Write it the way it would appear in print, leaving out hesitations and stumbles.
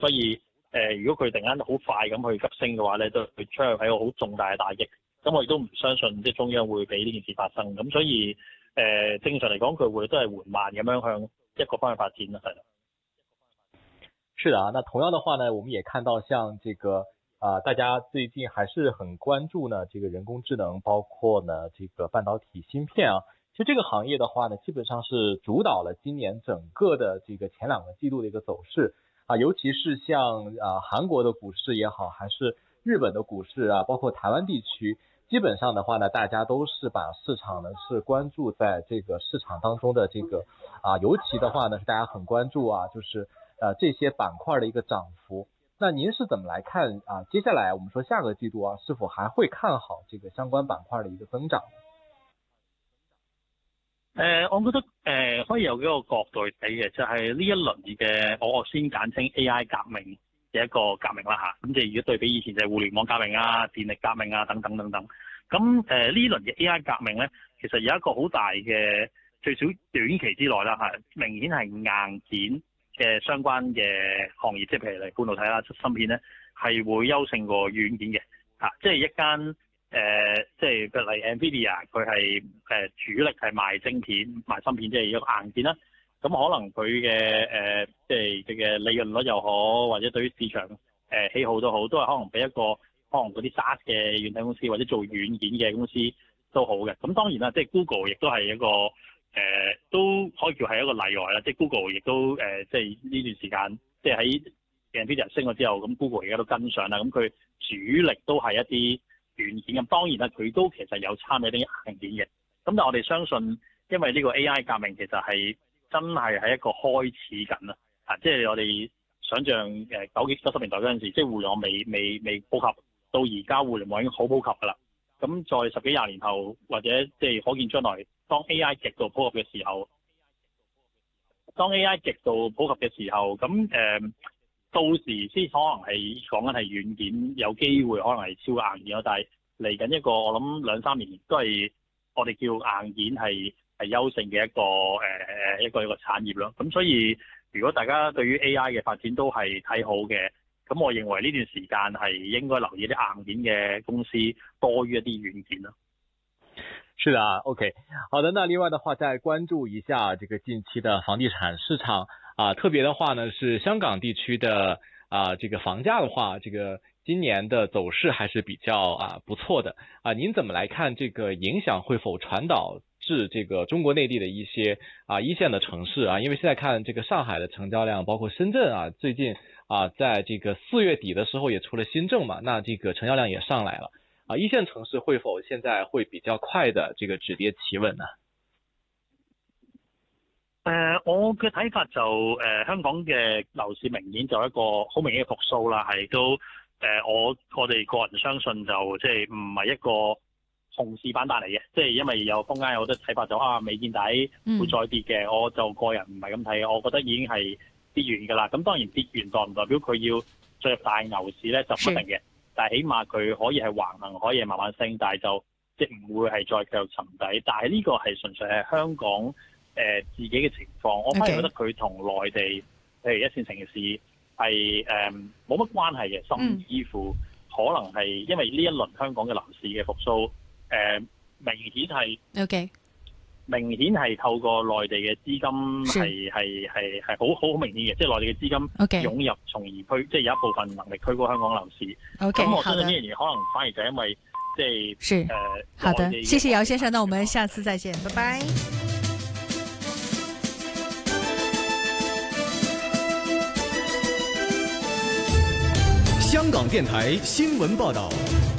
所以如果佢突然間好快咁去急升嘅話咧，都會出現係一個好重大嘅打擊。咁我亦都唔相信即係中央會俾呢件事發生。咁所以正常嚟講，佢會都係緩慢咁樣向一個方向發展啦，係啦。 是的啊，那同樣的話呢，我們也看到像這個大家最近還是很關注呢這個人工智能，包括呢這個半導體芯片啊。其實這個行業的話呢，基本上是主導了今年整個的這個前2個季度的一個走勢啊，尤其是像韓國的股市也好，還是日本的股市啊，包括台灣地區，基本上的話呢，大家都是把市場呢是關注在這個市場當中的這個尤其的話呢是大家很關注啊，就是這些板塊的一個漲幅。那您是怎麼來看接下來我們說下個季度是否還會看好這個相關板塊的一個增長呢？ 我覺得可以有幾個角度去睇嘅，就係呢一輪嘅我先簡稱 AI 革命嘅一個革命啦嚇。咁即係如果對比以前就係互聯網革命啊、電力革命啊等等等等。咁呢輪嘅 AI 革命咧，其實有一個好大嘅，最少短期之內啦嚇，明顯係硬件嘅相關嘅行業，即係譬如嚟半導體啦、芯片咧，係會優勝過軟件嘅嚇。即係一間即係譬如嚟 Nvidia， 佢係主力係賣晶片、賣芯片，即係一個硬件啦。咁可能佢嘅即係佢嘅利潤率又好，或者對於市場喜好都好，都係可能比一個可能嗰啲 SaaS 嘅軟體公司或者做軟件嘅公司都好嘅。咁當然啦，即係 Google 亦都係一個都可以叫係一個例外啦。即係 Google 亦都即係呢段時間，即係喺 Nvidia 升咗之後，咁 Google 而家都跟上啦。咁佢主力都係一啲軟件，咁當然啦，佢都其實有參與啲硬件嘅。咁但係我哋相信，因為呢個 AI 革命其實係真係喺一個開始緊啦。即係我哋想象90年代嗰陣時，即係互聯網未普及，到而家互聯網已經好普及㗎啦。咁在10幾20年後，或者即係可見將來，當 AI 極度普及嘅時候，咁到時先可能係講緊係軟件有機會可能係超過硬件咯。但係嚟緊一個我諗2-3年都係我哋叫硬件係優勝嘅一個產業咯。咁所以如果大家對於 AI 嘅發展都係睇好嘅，咁我認為呢段時間係應該留意啲硬件嘅公司多於一啲軟件咯。 是的啊 ，OK， 好的。那另外的話，再關注一下這個近期的房地產市場特別的話呢，是香港地區的這個房價的話，這個今年的走勢還是比較不錯的您怎麼來看這個影響會否傳導至這個中國內地的一些一線的城市因為現在看這個上海的成交量，包括深圳最近在這個4月底的時候也出了新政嘛，那這個成交量也上來了一線城市會否現在會比較快的這個止跌企穩呢？ 我嘅睇法就香港嘅樓市明顯就一個好明顯嘅復甦啦，係都我哋個人相信就即係唔係一個熊市反彈嚟嘅，即係因為有坊間有好多睇法就未見底會再跌嘅，我就個人唔係咁睇，我覺得已經係跌完㗎啦。咁當然跌完代唔代表佢要進入大牛市咧就唔一定嘅，但係起碼佢可以係橫行，可以係慢慢升，但係就即係唔會係再繼續沉底。但係呢個係純粹係香港自己嘅情況，我反而覺得佢同內地譬如一線城市係冇乜關係嘅，甚至乎可能係因為呢一輪香港嘅樓市嘅復甦明顯係透過內地嘅資金係好明顯嘅，即係內地嘅資金湧入，從而即係有一部分能力推高香港樓市。咁我相信呢樣嘢可能反而就因為即係好的，謝謝姚先生，那我們下次再見，拜拜。 香港電台新聞報道。